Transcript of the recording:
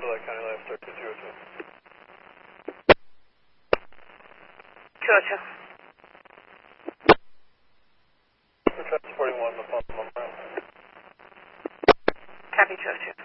Lake County Last 3202. 202. For Transporting 1, the phone number. Copy 202.